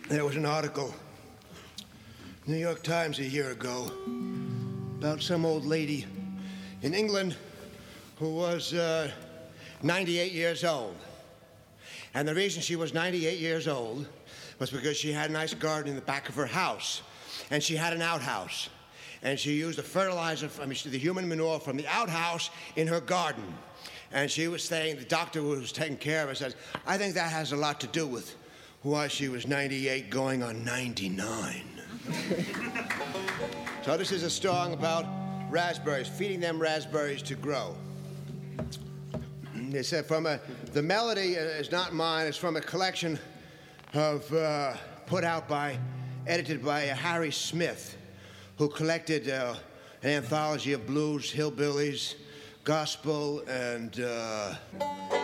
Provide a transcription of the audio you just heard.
There was an article, New York Times a year ago, about some old lady in England who was 98 years old. And the reason she was 98 years old was because she had a nice garden in the back of her house. And she had an outhouse. And she used the the human manure from the outhouse in her garden. And she was saying, the doctor who was taking care of her says, I think that has a lot to do with why she was 98 going on 99. So this is a song about raspberries, feeding them raspberries to grow. They said the melody is not mine, it's from a collection of, edited by Harry Smith, who collected an anthology of blues, hillbillies, gospel, and